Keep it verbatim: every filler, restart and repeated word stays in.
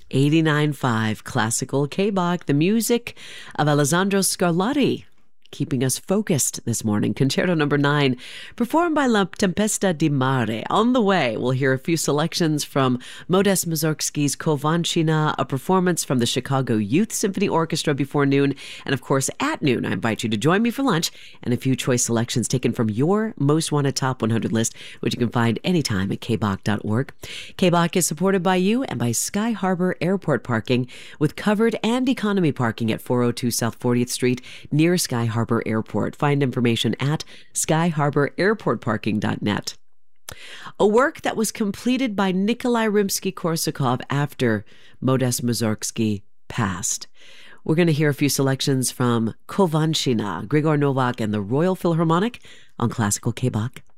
eighty-nine point five Classical K-Bach, the music of Alessandro Scarlatti, keeping us focused this morning. Concerto number nine, performed by La Tempesta di Mare. On the way, we'll hear a few selections from Modest Mussorgsky's Kovanchina, a performance from the Chicago Youth Symphony Orchestra before noon, and of course, at noon, I invite you to join me for lunch, and a few choice selections taken from your Most Wanted Top one hundred list, which you can find anytime at k bach dot org. K-Bach is supported by you and by Sky Harbor Airport Parking, with covered and economy parking at four oh two South fortieth Street near Sky Harbor Harbor Airport. Find information at sky harbor airport parking dot net. A work that was completed by Nikolai Rimsky-Korsakov after Modest Mussorgsky passed. We're going to hear a few selections from Kovanchina, Grigor Novak and the Royal Philharmonic on Classical K-Bach.